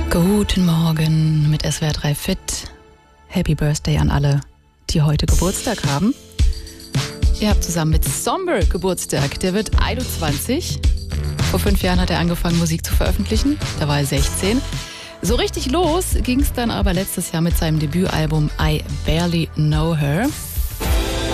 Guten Morgen mit SWR 3 Fit. Happy Birthday an alle, die heute Geburtstag haben. Ihr habt zusammen mit Somber Geburtstag. Der wird 21. Vor 5 Jahren hat er angefangen, Musik zu veröffentlichen. Da war er 16. So richtig los ging es dann aber letztes Jahr mit seinem Debütalbum I Barely Know Her.